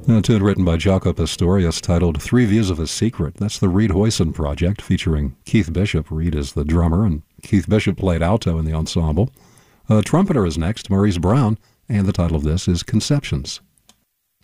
A tune written by Jaco Pastorius titled Three Views of a Secret. That's the Reed Hoyson project featuring Keith Bishop. Reed is the drummer, and Keith Bishop played alto in the ensemble. Trumpeter is next, Maurice Brown, and the title of this is Conceptions.